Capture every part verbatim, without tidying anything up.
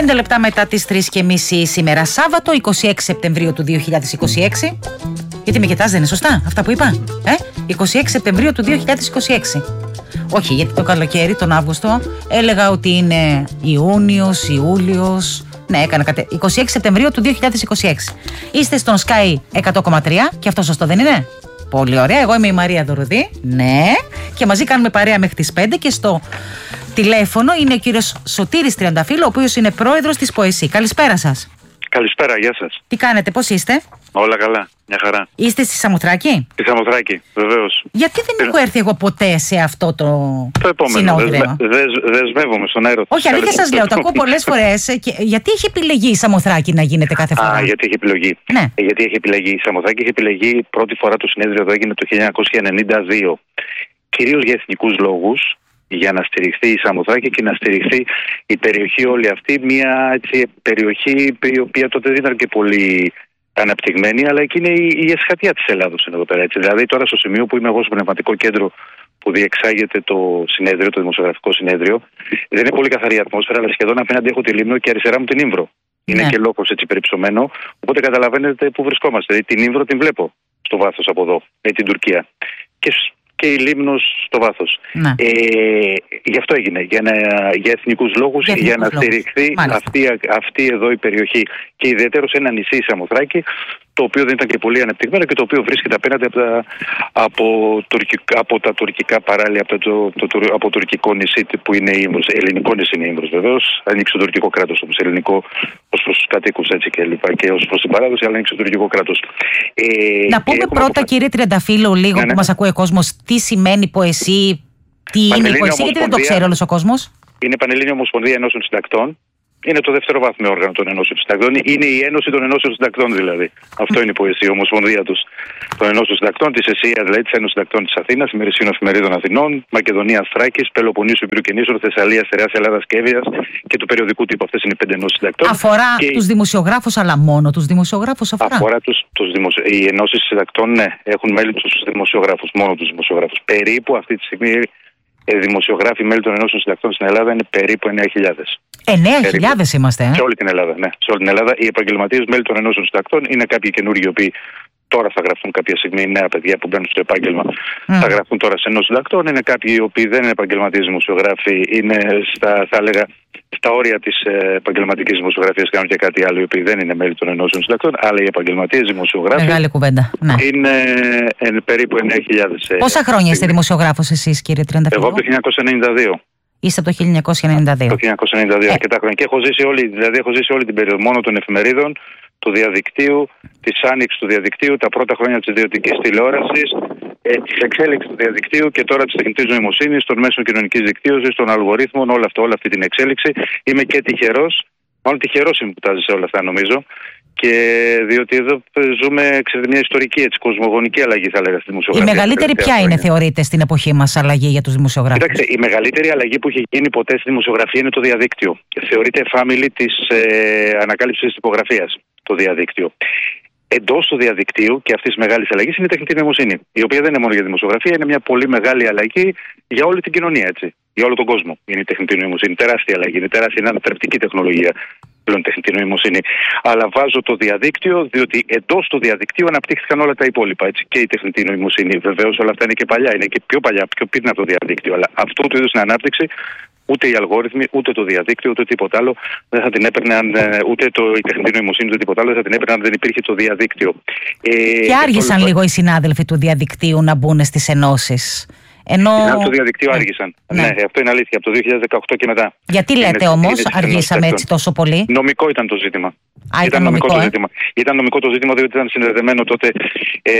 Πέντε λεπτά μετά τις τρεις και μισή σήμερα Σάββατο, είκοσι έξι Σεπτεμβρίου του δύο χιλιάδες είκοσι έξι. Γιατί με κοιτάς, δεν είναι σωστά αυτά που είπα? Ε? είκοσι έξι Σεπτεμβρίου του δύο χιλιάδες είκοσι έξι. Όχι, γιατί το καλοκαίρι, τον Αύγουστο, έλεγα ότι είναι Ιούνιος, Ιούλιος. Ναι, έκανα κάτι. είκοσι έξι Σεπτεμβρίου του δύο χιλιάδες είκοσι έξι. Είστε στον Sky εκατό κόμμα τρία και αυτό σωστό δεν είναι? Πολύ ωραία. Εγώ είμαι η Μαρία Δωρουδή. Ναι. Και μαζί κάνουμε παρέα μέχρι τις πέντε και στο τηλέφωνο είναι ο κύριος Σωτήρης Τριανταφύλλου, ο οποίος είναι πρόεδρος της ΠΟΕΣΥ. Καλησπέρα σας. Καλησπέρα, γεια σας. Τι κάνετε, πώς είστε? Όλα καλά, μια χαρά. Είστε στη Σαμοθράκη? Στη Σαμοθράκη, βεβαίως. Γιατί δεν έχω έρθει εγώ ποτέ σε αυτό το, το επόμενο, συνόδριο? Δεσ, δεσ, δεσμεύομαι στον αέρα. Όχι, αλήθεια σας λέω, το ακούω πολλές φορές. Και γιατί έχει επιλεγεί η Σαμοθράκη να γίνεται κάθε φορά? Α, γιατί έχει επιλογή. Ναι. Ε, γιατί έχει επιλεγεί. Η Σαμοθράκη έχει επιλεγεί πρώτη φορά το συνέδριο εδώ έγινε το χίλια εννιακόσια ενενήντα δύο. Κυρίως για εθνικούς λόγους. Για να στηριχθεί η Σαμοθράκη και να στηριχθεί η περιοχή όλη αυτή, μια έτσι, περιοχή η οποία τότε δεν ήταν και πολύ αναπτυγμένη, αλλά εκεί είναι η, η εσχατία της Ελλάδος εδώ πέρα. Έτσι. Δηλαδή τώρα στο σημείο που είμαι εγώ στο πνευματικό κέντρο που διεξάγεται το συνέδριο, το δημοσιογραφικό συνέδριο, δεν είναι πολύ καθαρή η ατμόσφαιρα, αλλά σχεδόν απέναντι έχω τη Λίμνο και αριστερά μου την Ήμβρο. Είναι ναι. και λόγος έτσι περιψωμένο, οπότε καταλαβαίνετε πού βρισκόμαστε. Δηλαδή, την Ήμβρο την βλέπω στο βάθος από εδώ, με την Τουρκία. Και και η Λίμνος στο βάθος. Ναι. Ε, γι' αυτό έγινε, για, να, για εθνικούς λόγους, για, για να λόγους. στηριχθεί αυτή, αυτή εδώ η περιοχή. Και ιδιαίτερως ένα νησί, η Σαμοθράκη, το οποίο δεν ήταν και πολύ ανεπτυγμένο και το οποίο βρίσκεται απέναντι από τα, από, τουρκικά, από τα τουρκικά παράλια, από το, το, το, από τουρκικό νησί που είναι η Ήμβρος. Ελληνικό νησί είναι η Ήμβρος βεβαίως. Ανοίξει το τουρκικό κράτος, όπως ελληνικό ως προς τους κατοίκους έτσι και λοιπά και ως προς την παράδοση, αλλά ανοίξει το τουρκικό κράτος. Ε, να πούμε πρώτα, αποφα... κύριε Τριανταφύλλου, λίγο ναι, ναι. που μας ακούει ο κόσμος, τι σημαίνει ΠΟΕΣΥ, τι είναι η ΠΟΕΣΥ, γιατί δεν το ξέρει όλος ο κόσμος. Είναι Πανελλήνια Ομοσπονδία Ενώσεων Συντακτών. Είναι το δεύτερο βάθμιο όργανο των Ενώσεων Συντακτών. Είναι η Ένωση των Ενώσεων Συντακτών, δηλαδή. Αυτό είναι η ΠΟΕΣΥ, η Ομοσπονδία τους των Ενώσεων Συντακτών, της ΕΣΥΑ, δηλαδή της Ένωσης Συντακτών της Αθήνας, ημερησίων εφημερίδων Αθηνών, Μακεδονίας, Θράκης, Πελοποννήσου, Υπήρου και Νήσου, Θεσσαλίας, Στερεάς Ελλάδας και Εύβοιας και του περιοδικού τύπου. Αυτές είναι οι πέντε ενώσεις συντακτών. Αφορά και... τους δημοσιογράφους, αλλά μόνο τους δημοσιογράφους αφορά. Αφορά τους, τους δημοσιο... Οι ενώσεις συντακτών, ναι, έχουν μέλη τους δημοσιογράφους, μόνο τους δημοσιογράφους. Περίπου αυτή τη στιγμή οι δημοσιογράφοι μέλη των ενώσεων συντακτών στην Ελλάδα είναι περίπου εννέα χιλιάδες. εννέα χιλιάδες είμαστε, ε? Σε όλη την Ελλάδα, ναι. Σε όλη την Ελλάδα. Οι επαγγελματίες μέλη των ενώσεων συντακτών είναι κάποιοι καινούργοι, οι οποίοι τώρα θα γραφτούν κάποια στιγμή, νέα παιδιά που μπαίνουν στο επάγγελμα, mm. θα γραφτούν τώρα σε ενώσεις συντακτών. Είναι κάποιοι οι οποίοι δεν είναι επαγγελματίες δημοσιογράφοι, είναι στα, θα έλεγα, στα όρια της επαγγελματικής δημοσιογραφίας, κάνουν και κάτι άλλο, οι οποίοι δεν είναι μέλη των ενώσεων συντακτών, αλλά οι επαγγελματίες δημοσιογράφοι. Μεγάλη κουβέντα. Ναι. Είναι ε, περίπου εννέα χιλιάδες. Πόσα χρόνια είστε δημοσιογράφος εσείς, κύριε Τριανταφύλλου? Εγώ από το χίλια εννιακόσια ενενήντα δύο. Είστε από το χίλια εννιακόσια ενενήντα δύο. Το χίλια εννιακόσια ενενήντα δύο, ε. αρκετά χρόνια. Και έχω ζήσει όλη, δηλαδή έχω ζήσει όλη την περίοδο μόνο των εφημερίδων, του διαδικτύου, της άνοιξης του διαδικτύου, τα πρώτα χρόνια της ιδιωτικής τηλεόρασης, ε, της εξέλιξης του διαδικτύου και τώρα της τεχνητής νοημοσύνης, των μέσων κοινωνικής δικτύωσης, των αλγορίθμων, όλα αυτό, όλη αυτή την εξέλιξη. Είμαι και τυχερός, μάλλον τυχερός είμαι που τα ζήσα όλα αυτά νομίζω. Και διότι εδώ ζούμε, ξέρετε, μια ιστορική έτσι, κοσμογονική αλλαγή, θα λέγα, στη δημοσιογραφία. Η μεγαλύτερη ποια είναι, θεωρείτε, στην εποχή μας αλλαγή για τους δημοσιογράφους? Κοιτάξτε, η μεγαλύτερη αλλαγή που έχει γίνει ποτέ στη δημοσιογραφία είναι το διαδίκτυο. Θεωρείται φάμιλη της ε, ανακάλυψης της τυπογραφίας, το διαδίκτυο. Εντός του διαδικτύου και αυτής της μεγάλης αλλαγής είναι η τεχνητή νοημοσύνη, η οποία δεν είναι μόνο για δημοσιογραφία, είναι μια πολύ μεγάλη αλλαγή για όλη την κοινωνία, έτσι. Για όλο τον κόσμο είναι η τεχνητή νοημοσύνη. Τεράστια αλλαγή, είναι τεράστια, είναι ανατρεπτική τεχνολογία πλέον τεχνητή νοημοσύνη. Αλλά βάζω το διαδίκτυο, διότι εντός του διαδικτύου αναπτύχθηκαν όλα τα υπόλοιπα. Έτσι, και η τεχνητή νοημοσύνη. Βεβαίως όλα αυτά είναι και παλιά, είναι και πιο παλιά, πιο πριν από το διαδίκτυο. Αλλά αυτού του είδους την ανάπτυξη ούτε οι αλγόριθμοι, ούτε το διαδίκτυο, ούτε τίποτα άλλο δεν θα την έπαιρνε, ούτε το, η τεχνητή νοημοσύνη, ούτε τίποτα άλλο δεν θα την έπαιρνε αν δεν υπήρχε το διαδίκτυο. Ε, και άργησαν το... λίγο οι συνάδελφοι του διαδικτύου να μπουν στις ενώσεις. Ενώ... Οι συνάδελφοι του διαδικτύου ναι. άργησαν. Ναι. ναι, αυτό είναι αλήθεια. Από το δύο χιλιάδες δεκαοκτώ και μετά. Γιατί λέτε όμως αργήσαμε έτσι τόσο πολύ? Νομικό ήταν το ζήτημα. Α, ήταν, ήταν νομικό, νομικό ε? το ζήτημα. Ήταν νομικό το ζήτημα διότι ήταν συνδεδεμένο τότε. Ε,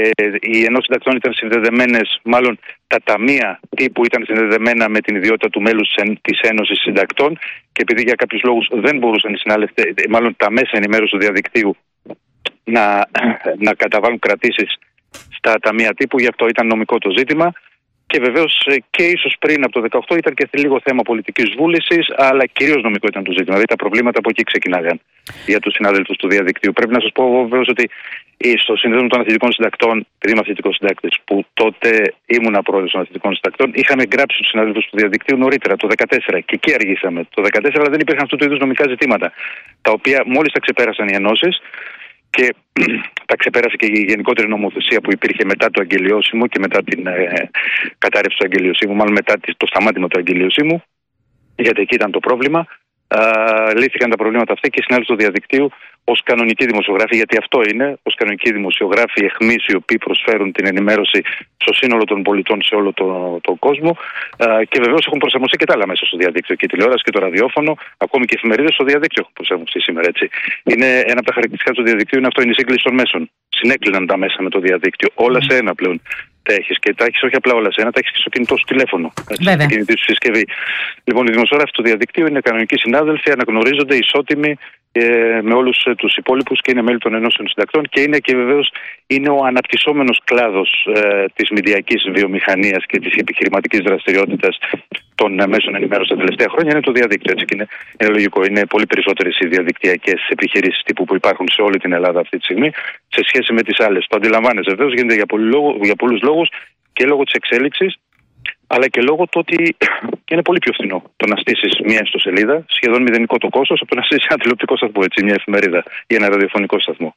οι ενώσεις συντακτών ήταν συνδεδεμένες, μάλλον τα ταμεία τύπου ήταν συνδεδεμένα με την ιδιότητα του μέλους της Ένωσης Συντακτών και επειδή για κάποιους λόγους δεν μπορούσαν οι συνάδελφοι, μάλλον τα μέσα ενημέρωσης του διαδικτύου να, να καταβάλουν κρατήσεις στα ταμεία τύπου, γι' αυτό ήταν νομικό το ζήτημα. Και βεβαίως και ίσως πριν από το δεκαοκτώ ήταν και λίγο θέμα πολιτικής βούλησης, αλλά κυρίως νομικό ήταν το ζήτημα. Δηλαδή τα προβλήματα από εκεί ξεκινάγαν για τους συναδέλφους του διαδικτύου. Πρέπει να σας πω βεβαίως ότι στο Σύνδεσμο των Αθλητικών Συντακτών, επειδή είμαι αθλητικός συντάκτης, που τότε ήμουν πρόεδρος των Αθλητικών Συντακτών, είχαμε γράψει τους συναδέλφους του διαδικτύου νωρίτερα, το δύο χιλιάδες δεκατέσσερα. Και εκεί αργήσαμε. Το δύο χιλιάδες δεκατέσσερα δεν υπήρχαν αυτού του είδους νομικά ζητήματα, τα οποία μόλις τα ξεπέρασαν οι ενώσεις. Και τα ξεπέρασε και η γενικότερη νομοθεσία που υπήρχε μετά το αγγελιόσημο και μετά την ε, κατάρρευση του αγγελιοσύμου, μάλλον μετά το σταμάτημα του αγγελιοσύμου, γιατί εκεί ήταν το πρόβλημα. Α, λύθηκαν τα προβλήματα αυτά και οι συνάδελφοι του διαδικτύου ως κανονικοί δημοσιογράφοι, γιατί αυτό είναι, ως κανονικοί δημοσιογράφοι εχμείς οι οποίοι προσφέρουν την ενημέρωση στο σύνολο των πολιτών σε όλο τον το κόσμο. Α, και βεβαίως έχουν προσαρμοστεί και τα άλλα μέσα στο διαδίκτυο, και η τηλεόραση και το ραδιόφωνο, ακόμη και οι εφημερίδες στο διαδίκτυο έχουν προσαρμοστεί σήμερα. Έτσι. Είναι ένα από τα χαρακτηριστικά του διαδικτύου, είναι αυτό, είναι η σύγκληση των μέσων. Συνέκλειναν τα μέσα με το διαδίκτυο, όλα σε ένα πλέον. Τα έχεις και τα έχεις όχι απλά όλα σε ένα, τα έχεις και στο κινητό σου τηλέφωνο. Στην κινητή σου συσκευή. Λοιπόν, οι δημοσιογράφοι του διαδικτύου είναι κανονικοί συνάδελφοι, αναγνωρίζονται, ισότιμοι ε, με όλους ε, τους υπόλοιπους και είναι μέλη των ενώσεων συντακτών και είναι και βεβαίως είναι ο αναπτυσσόμενος κλάδος ε, της μηδιακής βιομηχανίας και της επιχειρηματικής δραστηριότητας των ε, μέσων ενημέρωσης τα τελευταία χρόνια. Είναι το διαδίκτυο. Έτσι, και είναι, είναι λογικό. Είναι πολύ περισσότερες οι διαδικτυακές επιχειρήσεις τύπου που υπάρχουν σε όλη την Ελλάδα αυτή τη στιγμή σε σχέση με τις άλλες. Το αντιλαμβάνεσαι βεβαίως, γίνεται για, για πολλούς λόγους και λόγω της εξέλιξης, αλλά και λόγω του ότι είναι πολύ πιο φθηνό το να στήσεις μια ιστοσελίδα, σχεδόν μηδενικό το κόστος, από το να στήσεις ένα τηλεοπτικό σταθμό, έτσι, μια εφημερίδα ή ένα ραδιοφωνικό σταθμό.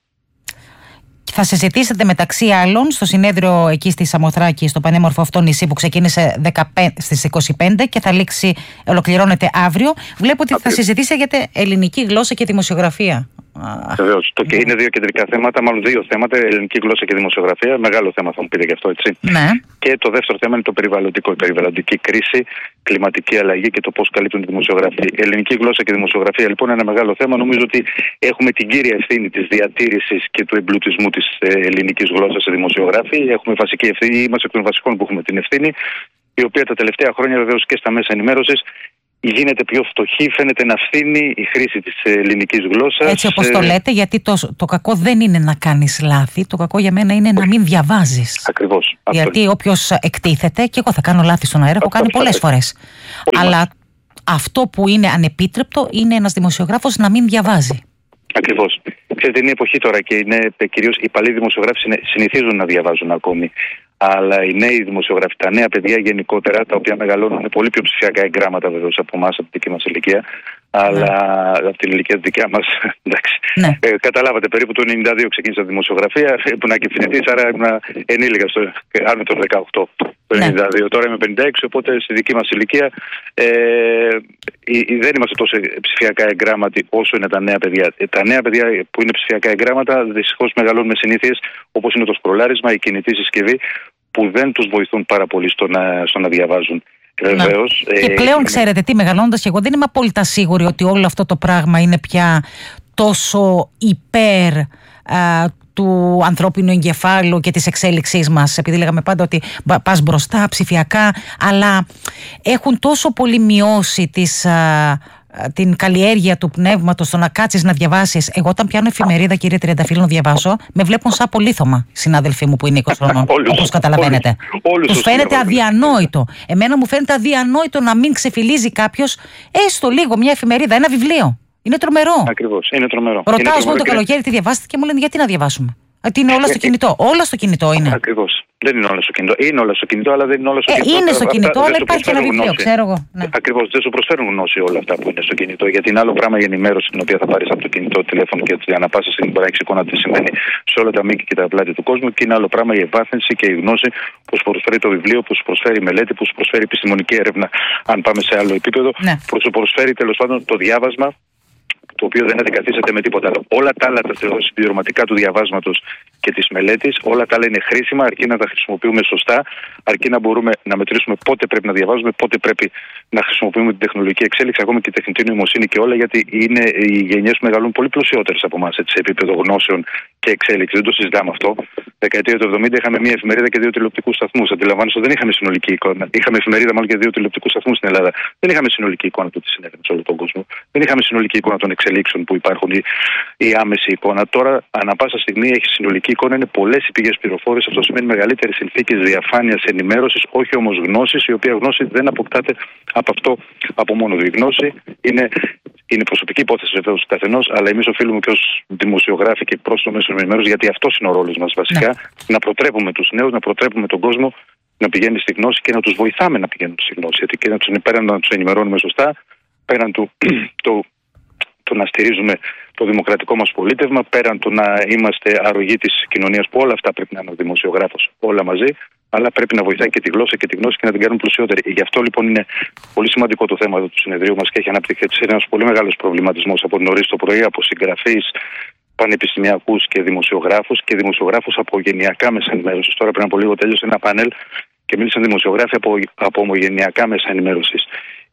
Θα συζητήσετε μεταξύ άλλων στο συνέδριο εκεί στη Σαμοθράκη, στο πανέμορφο αυτό νησί που ξεκίνησε στις είκοσι πέντε και θα λήξει, ολοκληρώνεται αύριο. Βλέπω ότι θα συζητήσετε για ελληνική γλώσσα και δημοσιογραφία. Βεβαίως. Το και είναι δύο κεντρικά θέματα, μάλλον δύο θέματα, ελληνική γλώσσα και δημοσιογραφία. Μεγάλο θέμα θα μου πείτε γι' αυτό, έτσι. Ναι. Και το δεύτερο θέμα είναι το περιβαλλοντικό, η περιβαλλοντική κρίση, κλιματική αλλαγή και το πώς καλύπτουν τη δημοσιογραφία. Η ελληνική γλώσσα και δημοσιογραφία λοιπόν είναι ένα μεγάλο θέμα. Νομίζω ότι έχουμε την κύρια ευθύνη της διατήρησης και του εμπλουτισμού της ελληνικής γλώσσας σε δημοσιογράφοι. Έχουμε βασική ευθύνη, είμαστε εκ των βασικών που έχουμε την ευθύνη, η οποία τα τελευταία χρόνια βεβαίως και στα μέσα ενημέρωσης γίνεται πιο φτωχή, φαίνεται να φθήνει η χρήση της ελληνικής γλώσσας. Έτσι όπως το λέτε, γιατί το, το κακό δεν είναι να κάνεις λάθη, το κακό για μένα είναι να μην διαβάζεις. Ακριβώς. Γιατί όποιος εκτίθεται, και εγώ θα κάνω λάθη στον αέρα, έχω κάνει πολλές φορές. Αλλά μας. Αυτό που είναι ανεπίτρεπτο είναι ένας δημοσιογράφος να μην διαβάζει. Ακριβώς. Ξέρετε, είναι η εποχή τώρα και είναι κυρίως οι παλιοί δημοσιογράφοι συνηθίζουν να διαβάζουν ακόμη. Αλλά οι νέοι δημοσιογράφοι, τα νέα παιδιά γενικότερα, τα οποία μεγαλώνουν, είναι πολύ πιο ψηφιακά εγγράμματα βεβαίως από εμάς, από την δική μας ηλικία. Αλλά ναι. Από την ηλικία τη δικιά μας, εντάξει. Ναι. Ε, καταλάβατε, περίπου το ενενήντα δύο ξεκίνησα δημοσιογραφία, που να κυφινητής, άρα ήμουν ενήλικα, στο, άνω των δεκαοκτώ. Το ναι. ενενήντα δύο. Τώρα είμαι πενήντα έξι, οπότε στη δική μας ηλικία ε, δεν είμαστε τόσο ψηφιακά εγγράμματοι όσο είναι τα νέα παιδιά. Τα νέα παιδιά που είναι ψηφιακά εγγράμματα δυστυχώς μεγαλώνουν με συνήθειες όπως είναι το σκρολάρισμα, η κινητή συσκευή, που δεν τους βοηθούν πάρα πολύ στο να, στο να διαβάζουν. Βεβαίως, και πλέον ε, ξέρετε τι, μεγαλώνοντας και εγώ δεν είμαι απόλυτα σίγουρη ότι όλο αυτό το πράγμα είναι πια τόσο υπέρ α, του ανθρώπινου εγκεφάλου και της εξέλιξής μας, επειδή λέγαμε πάντα ότι πας μπροστά ψηφιακά, αλλά έχουν τόσο πολύ μειώσει τις, α, την καλλιέργεια του πνεύματος, το να κάτσεις να διαβάσεις. Εγώ όταν πιάνω εφημερίδα, κύριε Τριανταφύλλου, να διαβάσω, με βλέπουν σαν πολύθωμα συνάδελφοί μου που είναι είκοσι χρονών, όπως καταλαβαίνετε. Τους φαίνεται αδιανόητο. Εμένα μου φαίνεται αδιανόητο να μην ξεφυλίζει κάποιος έστω λίγο μια εφημερίδα, ένα βιβλίο. Είναι τρομερό. Ακριβώς, είναι τρομερό. Ρωτάω εγώ το καλοκαίρι τι διαβάσετε και μου λένε γιατί να διαβάσουμε. Ότι είναι όλα στο κινητό. Όλα στο κινητό είναι. Ακριβώς. Δεν είναι όλα στο κινητό. Είναι όλα στο κινητό, αλλά δεν είναι όλα στο ε, κινητό. Είναι στο κινητό, αλλά υπάρχει ένα βιβλίο, ξέρω εγώ. Ναι. Ακριβώς. Δεν σου προσφέρουν γνώση όλα αυτά που είναι στο κινητό. Γιατί είναι άλλο πράγμα η ενημέρωση την οποία θα πάρεις από το κινητό τηλέφωνο και ανά πάσα στιγμή μπορεί να έχεις εικόνα τι σημαίνει σε όλα τα μήκη και τα πλάτη του κόσμου. Και είναι άλλο πράγμα η ευάθυνση και η γνώση που σου προσφέρει το βιβλίο, που σου προσφέρει η μελέτη, που σου προσφέρει επιστημονική έρευνα, αν πάμε σε άλλο επίπεδο, ναι. Που σου προσφέρει τέλος πάντων το διάβασμα, το οποίο δεν αντικαθίσταται με τίποτα άλλο. Όλα τα άλλα τα συμπληρωματικά του διαβάσματος και της μελέτης, όλα τα άλλα είναι χρήσιμα, αρκεί να τα χρησιμοποιούμε σωστά, αρκεί να μπορούμε να μετρήσουμε πότε πρέπει να διαβάζουμε, πότε πρέπει να χρησιμοποιούμε την τεχνολογική εξέλιξη, ακόμη και η τεχνητή νοημοσύνη και όλα, γιατί είναι οι γενιές που μεγαλούν πολύ πλουσιότερες από εμάς σε επίπεδο γνώσεων και εξέλιξη. Δεν το συζητάμε αυτό. Δεκαετία του εβδομήντα είχαμε μία εφημερίδα και δύο τηλεοπτικούς σταθμούς. Αντιλαμβάνεστε, δεν είχαμε συνολική εικόνα. Είχαμε εφημερίδα μάλλον και δύο τηλεοπτικούς σταθμούς στην Ελλάδα. Δεν είχαμε συνολική εικόνα του τι συνέβαινε σε όλο τον κόσμο. Δεν είχαμε συνολική εικόνα των εξελίξεων που υπάρχουν, η, η άμεση εικόνα. Τώρα, ανά πάσα στιγμή έχει συνολική εικόνα, είναι πολλές οι πηγές πληροφόρησης. Αυτό σημαίνει μεγαλύτερες συνθήκες διαφάνειας ενημέρωσης, όχι όμως γνώσης, η οποία γνώση δεν αποκτάται από αυτό από μόνο του. Η γνώση είναι, είναι προσωπική υπόθεση βεβαίως του καθενός, αλλά εμείς οφείλουμε και ως δημοσιογράφοι και πρόσωποι μέσων ενημέρωσης, γιατί αυτός είναι ο ρόλος μας βασικά, ναι. να προτρέπουμε τους νέους, να προτρέπουμε τον κόσμο να πηγαίνει στη γνώση και να τους βοηθάμε να πηγαίνουν στη γνώση. Γιατί και να τους, πέραν να τους ενημερώνουμε σωστά, πέραν του το, το να στηρίζουμε το δημοκρατικό μας πολίτευμα, πέραν του να είμαστε αρρωγοί της κοινωνίας, που όλα αυτά πρέπει να είναι ο δημοσιογράφος, όλα μαζί, αλλά πρέπει να βοηθάει και τη γλώσσα και τη γνώση και να την κάνουν πλουσιότερη. Γι' αυτό λοιπόν είναι πολύ σημαντικό το θέμα του συνεδρίου μας και έχει αναπτυχθεί ένας πολύ μεγάλος προβληματισμός από νωρίς το πρωί, από συγγραφείς, πανεπιστημιακούς και δημοσιογράφους και δημοσιογράφους από γενιακά μέσα ενημέρωσης. Τώρα πριν από λίγο τέλειωσε ένα πάνελ και μίλησαν δημοσιογράφοι από, από ομογενειακά μέσα ενημέρωσης.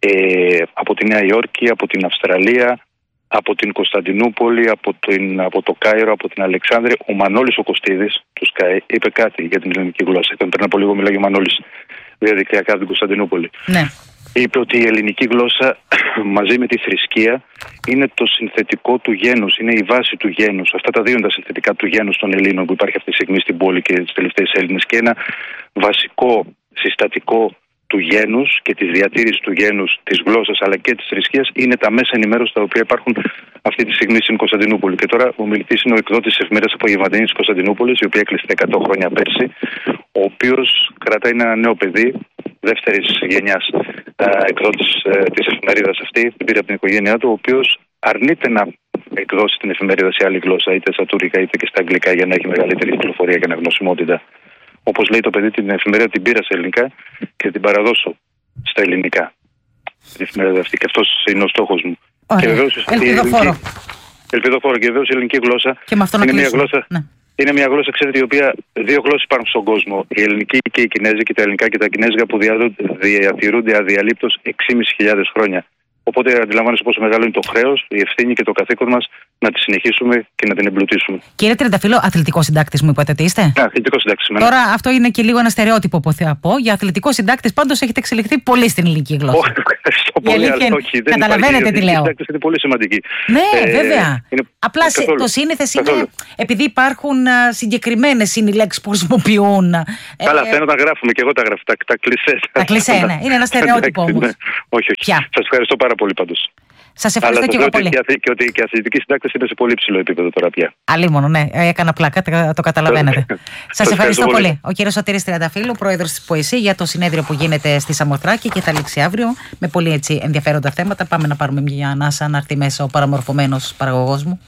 Ε, από τη Νέα Υόρκη, από την Αυστραλία, από την Κωνσταντινούπολη, από, την, από το Κάιρο, από την Αλεξάνδρεια. Ο Μανώλης ο Κωστίδης του ΣΚΑΕ είπε κάτι για την ελληνική γλώσσα. Ήταν πριν από λίγο μιλάγει ο Μανώλης διαδικτυακά από την Κωνσταντινούπολη. Ναι. Είπε ότι η ελληνική γλώσσα μαζί με τη θρησκεία είναι το συνθετικό του γένους, είναι η βάση του γένους. Αυτά τα δύο είναι τα συνθετικά του γένους των Ελλήνων που υπάρχει αυτή τη στιγμή στην πόλη και τις τελευταίες Έλληνες. Και ένα βασικό συστατικό του γένους και της διατήρησης του γένους της γλώσσας αλλά και της θρησκείας είναι τα μέσα ενημέρωσης τα οποία υπάρχουν αυτή τη στιγμή στην Κωνσταντινούπολη. Και τώρα ο μιλητής είναι ο εκδότης της εφημερίδας Απογευματινής της Κωνσταντινούπολης, η οποία έκλεισε εκατό χρόνια πέρσι, ο οποίος κρατάει ένα νέο παιδί δεύτερης γενιάς εκδότης της εφημερίδας αυτή, την πήρε από την οικογένειά του, ο οποίος αρνείται να εκδώσει την εφημερίδα σε άλλη γλώσσα, είτε στα τουρκικά είτε και στα αγγλικά, για να έχει μεγαλύτερη κυκλοφορία και αναγνωσιμότητα. Όπως λέει το παιδί, την εφημερίδα την πήρα σε ελληνικά και την παραδώσω στα ελληνικά. Την εφημερίδα αυτή. Και αυτός είναι ο στόχος μου. Ωραία. Και βεβαίως ελπιδοφόρο. Ελπιδοφόρο. Και βεβαίως η ελληνική γλώσσα είναι μια γλώσσα, ναι. είναι μια γλώσσα, ξέρετε, η οποία δύο γλώσσες υπάρχουν στον κόσμο. Η ελληνική και η κινέζικη, τα ελληνικά και τα κινέζικα, που διατηρούνται αδιαλείπτως έξι χιλιάδες πεντακόσιες χρόνια. Οπότε αντιλαμβάνεσαι πόσο μεγάλο είναι το χρέος, η ευθύνη και το καθήκον μας να τη συνεχίσουμε και να την εμπλουτίσουμε. Κύριε Τριανταφύλλο, αθλητικό συντάκτης μου είπατε ότι είστε. Ναι, αθλητικό συντάκτης. Τώρα αυτό είναι και λίγο ένα στερεότυπο που θα πω. Για αθλητικό συντάκτης πάντως έχετε εξελιχθεί πολύ στην ελληνική γλώσσα. Όχι, ευχαριστώ πολύ. Αλλά όχι, δεν καταλαβαίνετε τι λέω. Είναι πολύ σημαντική. Ναι, ε, βέβαια. Είναι... Απλά καθόλου, το σύνηθες είναι καθόλου. Επειδή υπάρχουν συγκεκριμένες είναι οι λέξεις που χρησιμοποιούν. Καλά, αυτά είναι όταν γράφουμε και εγώ τα γράφω. Τα, τα κλισέ. Τα κλισέ, ναι. Είναι ένα στερεότυπο όμως. Όχι, όχι. Σας ευχαριστώ πάρα πολύ πάντως. Σας ευχαριστώ και εγώ πολύ. Και ότι και οι αθλητικοί συντάκτες είναι σε πολύ ψηλό επίπεδο τώρα πια. Αλίμονο, ναι. Έκανα πλάκα, το καταλαβαίνετε. Σας ευχαριστώ πολύ. πολύ. Ο κύριος Σωτήρης Τριανταφύλλου, πρόεδρος της ΠΟΕΣΥ, για το συνέδριο που γίνεται στη Σαμοθράκη και θα λήξει αύριο με πολύ έτσι ενδιαφέροντα θέματα. Πάμε να πάρουμε μια ανάσα, να έρθει μέσα ο παραμορφωμένος παραγωγός μου.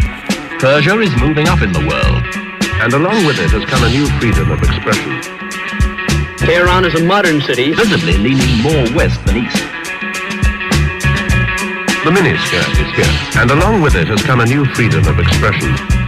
Persia is moving up in the world, and along with it has come a new freedom of expression. Tehran is a modern city, visibly leaning more west than east. The miniskirt is here, and along with it has come a new freedom of expression.